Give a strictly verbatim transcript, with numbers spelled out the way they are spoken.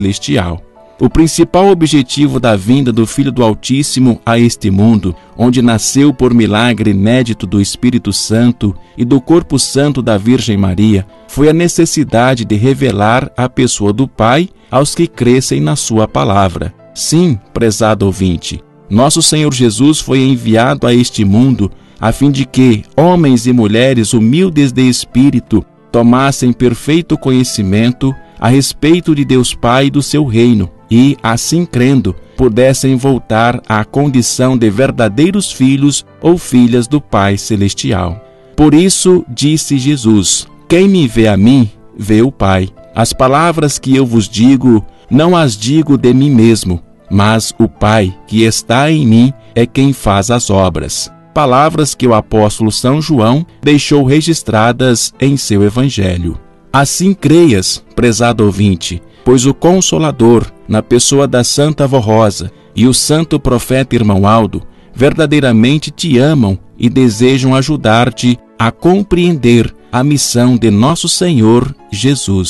celestial. O principal objetivo da vinda do Filho do Altíssimo a este mundo, onde nasceu por milagre inédito do Espírito Santo e do corpo santo da Virgem Maria, foi a necessidade de revelar a pessoa do Pai aos que crescem na sua palavra. Sim, prezado ouvinte, nosso Senhor Jesus foi enviado a este mundo a fim de que homens e mulheres humildes de espírito tomassem perfeito conhecimento a respeito de Deus Pai e do seu reino, e, assim crendo, pudessem voltar à condição de verdadeiros filhos ou filhas do Pai Celestial. Por isso, disse Jesus: quem me vê a mim, vê o Pai. As palavras que eu vos digo, não as digo de mim mesmo, mas o Pai que está em mim é quem faz as obras. Palavras que o apóstolo São João deixou registradas em seu Evangelho. Assim creias, prezado ouvinte, pois o Consolador, na pessoa da Santa Avó Rosa e o santo profeta Irmão Aldo, verdadeiramente te amam e desejam ajudar-te a compreender a missão de nosso Senhor Jesus.